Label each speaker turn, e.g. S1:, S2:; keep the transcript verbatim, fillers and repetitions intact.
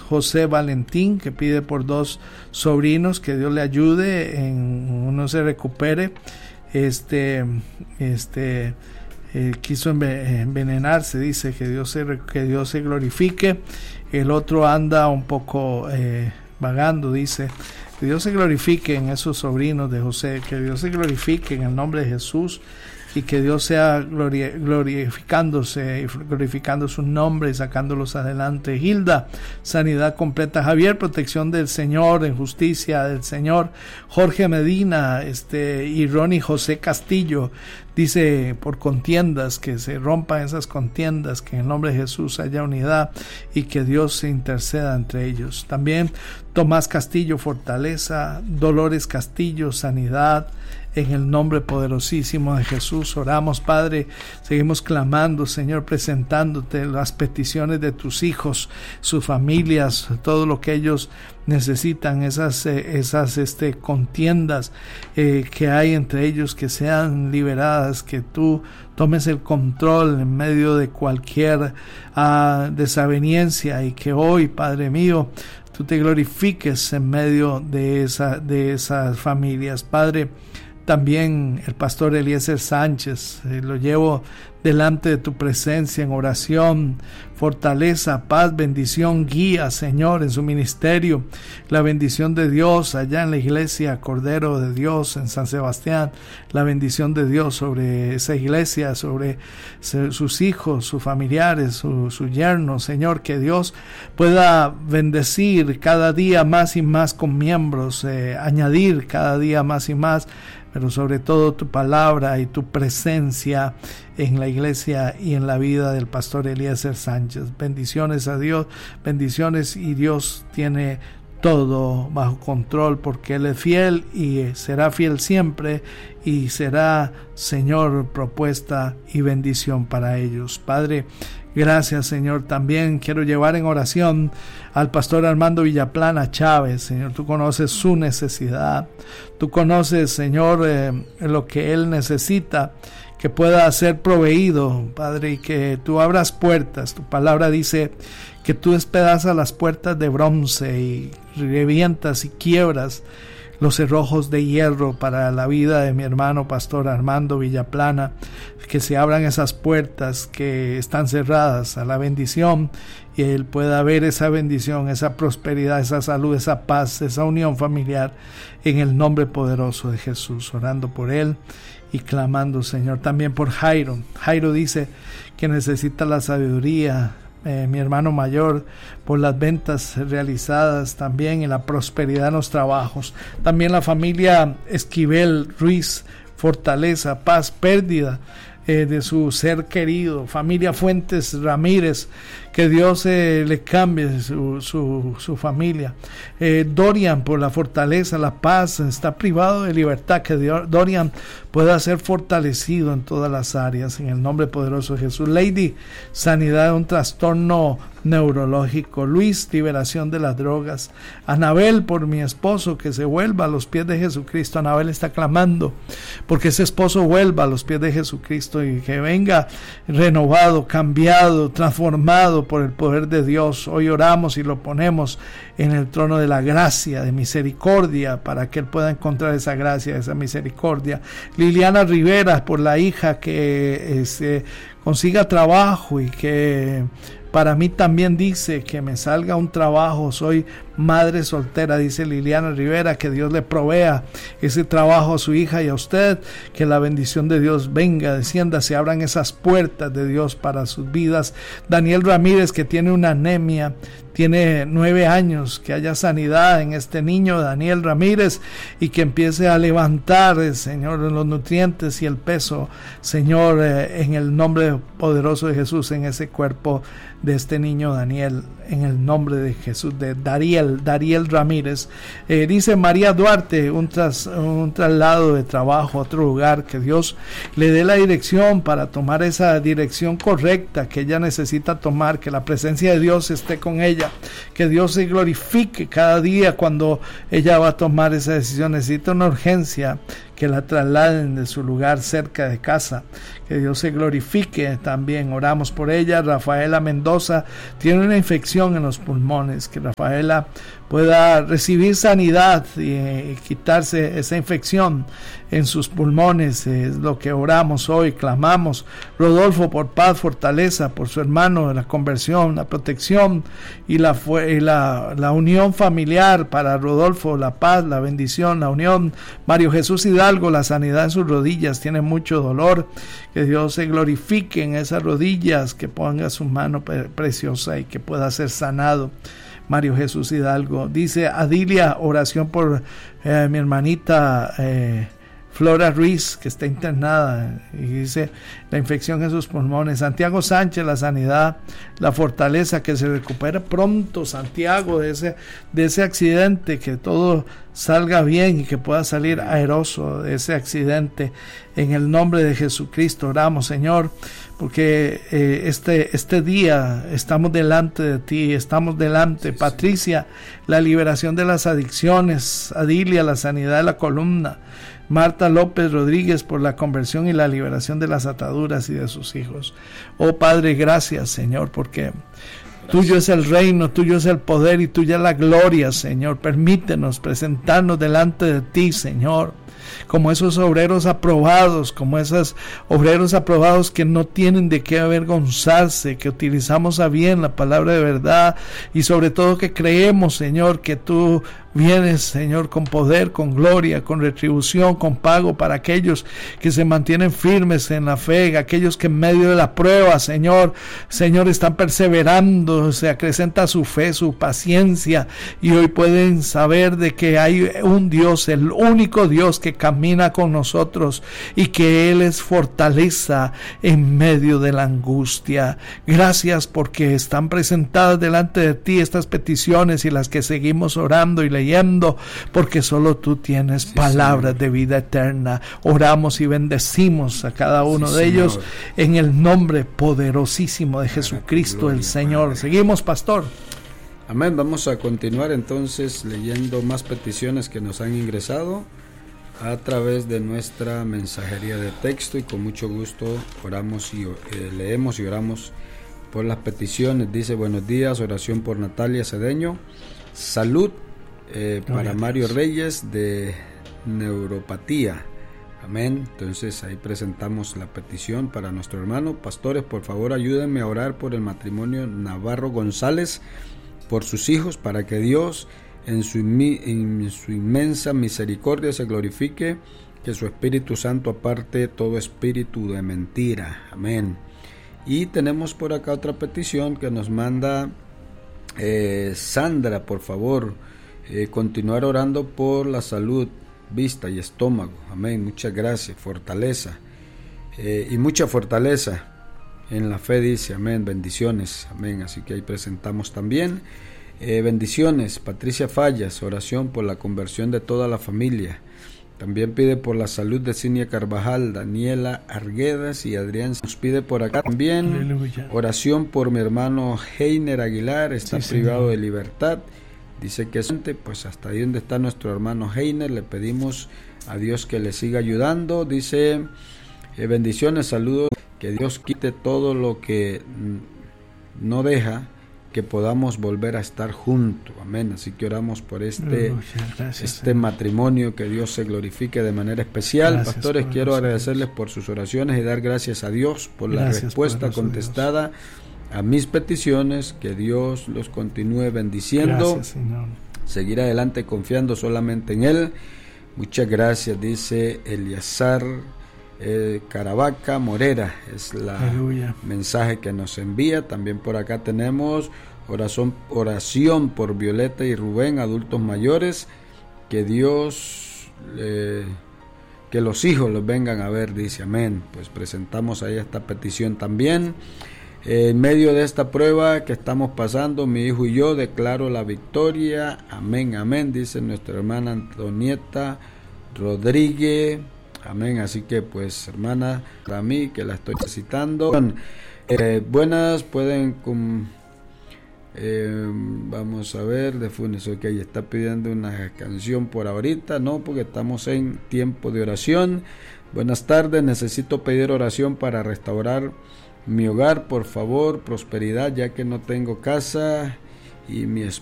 S1: José Valentín, que pide por dos sobrinos, que Dios le ayude, en uno se recupere. Este, este, eh, quiso envenenarse, dice, que Dios se, que Dios se glorifique. El otro anda un poco eh, vagando, dice. Que Dios se glorifique en esos sobrinos de José, que Dios se glorifique en el nombre de Jesús, y que Dios sea glori- glorificándose y glorificando su nombre y sacándolos adelante. Hilda, sanidad completa. Javier, protección del Señor, en justicia del Señor. Jorge Medina, este, y Ronnie José Castillo, dice, por contiendas, que se rompan esas contiendas, que en el nombre de Jesús haya unidad y que Dios se interceda entre ellos. También Tomás Castillo, fortaleza. Dolores Castillo, sanidad. En el nombre poderosísimo de Jesús oramos, Padre. Seguimos clamando, Señor, presentándote las peticiones de tus hijos, sus familias, todo lo que ellos necesitan, esas, eh, esas este, contiendas eh, que hay entre ellos, que sean liberadas, que tú tomes el control en medio de cualquier uh, desaveniencia, y que hoy, Padre mío, tú te glorifiques en medio de, esa, de esas familias, Padre. También el pastor Eliezer Sánchez, eh, lo llevo delante de tu presencia en oración. Fortaleza, paz, bendición, guía, Señor, en su ministerio. La bendición de Dios allá en la iglesia Cordero de Dios en San Sebastián. La bendición de Dios sobre esa iglesia, sobre sus hijos, sus familiares, su, su yerno. Señor, que Dios pueda bendecir cada día más y más con miembros, eh, añadir cada día más y más, pero sobre todo tu palabra y tu presencia en la iglesia y en la vida del pastor Eliezer Sánchez. Bendiciones a Dios, bendiciones, y Dios tiene todo bajo control, porque Él es fiel y será fiel siempre, y será, Señor, propuesta y bendición para ellos. Padre, gracias, Señor. También quiero llevar en oración al pastor Armando Villaplana Chávez. Señor, tú conoces su necesidad. Tú conoces, Señor, eh, lo que él necesita, que pueda ser proveído, Padre, y que tú abras puertas. Tu palabra dice que tú despedazas las puertas de bronce y revientas y quiebras los cerrojos de hierro para la vida de mi hermano pastor Armando Villaplana, que se abran esas puertas que están cerradas a la bendición, y él pueda ver esa bendición, esa prosperidad, esa salud, esa paz, esa unión familiar, en el nombre poderoso de Jesús, orando por él y clamando, Señor, también por Jairo. Jairo dice que necesita la sabiduría, Eh, mi hermano mayor, por las ventas realizadas también, y la prosperidad en los trabajos. También la familia Esquivel Ruiz, fortaleza, paz, pérdida eh, de su ser querido. Familia Fuentes Ramírez, que Dios eh, le cambie su, su, su familia. Eh, Dorian, por la fortaleza, la paz, está privado de libertad, que Dios, Dorian pueda ser fortalecido en todas las áreas, en el nombre poderoso de Jesús. Lady, sanidad de un trastorno neurológico. Luis, liberación de las drogas. Anabel, por mi esposo, que se vuelva a los pies de Jesucristo. Anabel está clamando porque ese esposo vuelva a los pies de Jesucristo y que venga renovado, cambiado, transformado por el poder de Dios. Hoy oramos y lo ponemos en el trono de la gracia, de misericordia, para que él pueda encontrar esa gracia, esa misericordia. Liliana Rivera, por la hija, que este, consiga trabajo, y que para mí también dice que me salga un trabajo. Soy madre soltera, dice Liliana Rivera, que Dios le provea ese trabajo a su hija y a usted, que la bendición de Dios venga, descienda, se abran esas puertas de Dios para sus vidas. Daniel Ramírez, que tiene una anemia, tiene nueve años, que haya sanidad en este niño Daniel Ramírez, y que empiece a levantar, eh, Señor, los nutrientes y el peso, Señor, eh, en el nombre poderoso de Jesús, en ese cuerpo de este niño Daniel, en el nombre de Jesús, de Dariel, Dariel Ramírez. Eh, dice María Duarte, un, tras, un traslado de trabajo a otro lugar, que Dios le dé la dirección para tomar esa dirección correcta que ella necesita tomar, que la presencia de Dios esté con ella, que Dios se glorifique cada día cuando ella va a tomar esa decisión. Necesita una urgencia, que la trasladen de su lugar cerca de casa, que Dios se glorifique también. Oramos por ella. Rafaela Mendoza tiene una infección en los pulmones, que Rafaela pueda recibir sanidad y eh, quitarse esa infección en sus pulmones. Es lo que oramos hoy, clamamos. Rodolfo, por paz, fortaleza, por su hermano, la conversión, la protección y la, y la, la unión familiar para Rodolfo, la paz, la bendición, la unión. Mario Jesús Hidalgo, la sanidad en sus rodillas, tiene mucho dolor, que Dios se glorifique en esas rodillas, que ponga su mano pre- preciosa y que pueda ser sanado. Mario Jesús Hidalgo. Dice Adilia, oración por eh, mi hermanita eh, Flora Ruiz, que está internada, y dice la infección en sus pulmones. Santiago Sánchez, la sanidad, la fortaleza, que se recupere pronto Santiago de ese, de ese accidente, que todo salga bien y que pueda salir airoso de ese accidente. En el nombre de Jesucristo oramos, Señor, porque eh, este, este día estamos delante de ti, estamos delante, sí, Patricia, sí. La liberación de las adicciones, Adilia, la sanidad de la columna, Marta López Rodríguez, por la conversión y la liberación de las ataduras y de sus hijos. Oh Padre, gracias, Señor, porque tuyo es el reino, tuyo es el poder y tuya es la gloria, Señor. Permítenos presentarnos delante de ti, Señor, como esos obreros aprobados, como esos obreros aprobados que no tienen de qué avergonzarse, que utilizamos a bien la palabra de verdad y sobre todo que creemos, Señor, que tú vienes, Señor, con poder, con gloria, con retribución, con pago para aquellos que se mantienen firmes en la fe, aquellos que en medio de la prueba, Señor, Señor, están perseverando, se acrecenta su fe, su paciencia, y hoy pueden saber de que hay un Dios, el único Dios que camina con nosotros y que Él es fortaleza en medio de la angustia. Gracias porque están presentadas delante de ti estas peticiones y las que seguimos orando y leyendo, porque solo tú tienes sí, palabras Señor. De vida eterna. Oramos y bendecimos a cada uno sí, de ellos Señor. En el nombre poderosísimo de Jesucristo gloria, el Señor. Padre. Seguimos, pastor.
S2: Amén. Vamos a continuar entonces leyendo más peticiones que nos han ingresado a través de nuestra mensajería de texto, y con mucho gusto oramos y eh, leemos y oramos por las peticiones. Dice: buenos días, oración por Natalia Cedeño, salud eh, para Mario Reyes de neuropatía. Amén. Entonces ahí presentamos la petición para nuestro hermano. Pastores, por favor ayúdenme a orar por el matrimonio Navarro González, por sus hijos, para que Dios en su, en su inmensa misericordia se glorifique, que su Espíritu Santo aparte todo espíritu de mentira. Amén. Y tenemos por acá otra petición que nos manda eh, Sandra, por favor, eh, continuar orando por la salud, vista y estómago. Amén. Muchas gracias. Fortaleza eh, y mucha fortaleza en la fe, dice. Amén. Bendiciones. Amén. Así que ahí presentamos también eh, bendiciones. Patricia Fallas, oración por la conversión de toda la familia. También pide por la salud de Cinia Carvajal, Daniela Arguedas y Adrián. Nos pide por acá también Aleluya. Oración por mi hermano Heiner Aguilar, está sí, privado señor. de libertad. Dice que es, pues hasta ahí donde está nuestro hermano Heiner, le pedimos a Dios que le siga ayudando. Dice eh, bendiciones, saludos, que Dios quite todo lo que no deja que podamos volver a estar juntos. Amén. Así que oramos por este, gracias, este matrimonio, que Dios se glorifique de manera especial. Gracias, pastores, quiero agradecerles por sus oraciones y dar gracias a Dios por gracias, la respuesta contestada Dios. a mis peticiones. Que Dios los continúe bendiciendo. Gracias, Señor. Seguir adelante confiando solamente en Él. Muchas gracias, dice Eliazar eh, Caravaca Morera, es la Aleluya. mensaje que nos envía. También por acá tenemos oración, oración por Violeta y Rubén, adultos mayores, que Dios eh, que los hijos los vengan a ver, dice. Amén. Pues presentamos ahí esta petición también. Eh, en medio de esta prueba que estamos pasando, mi hijo y yo declaro la victoria. Amén, amén, dice nuestra hermana Antonieta Rodríguez. Amén. Así que pues, hermana, para mí que la estoy necesitando. Eh, buenas, pueden com, Eh, vamos a ver, de Funes, ok, está pidiendo una canción por ahorita, no, porque estamos en tiempo de oración. Buenas tardes, necesito pedir oración para restaurar mi hogar, por favor, prosperidad, ya que no tengo casa y mi,